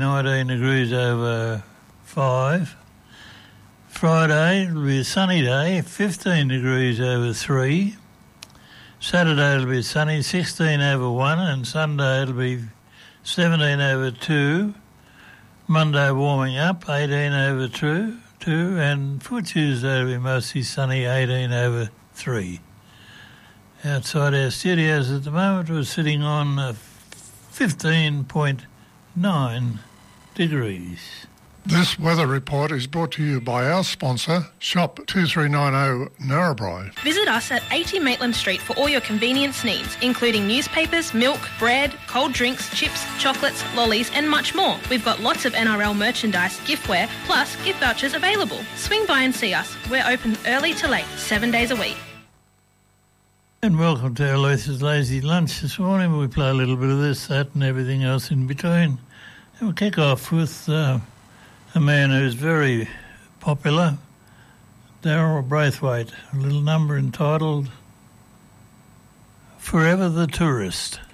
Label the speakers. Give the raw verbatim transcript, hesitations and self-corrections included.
Speaker 1: nineteen degrees over five. Friday it'll be a sunny day, fifteen degrees over three. Saturday it'll be sunny, sixteen over one, and Sunday it'll be seventeen over two. Monday warming up, eighteen over two, two, and for Tuesday it'll be mostly sunny, eighteen over three. Outside our studios at the moment we're sitting on uh, fifteen point nine degrees.
Speaker 2: This weather report is brought to you by our sponsor, Shop two three nine zero Narrabri.
Speaker 3: Visit us at eighty Maitland Street for all your convenience needs, including newspapers, milk, bread, cold drinks, chips, chocolates, lollies and much more. We've got lots of N R L merchandise, giftware, plus gift vouchers available. Swing by and see us. We're open early to late, seven days a week.
Speaker 1: And welcome to our Luther's Lazy Lunch this morning. We play a little bit of this, that and everything else in between. And we'll kick off with uh, a man who's very popular, Daryl Braithwaite, a little number entitled Forever the Tourist.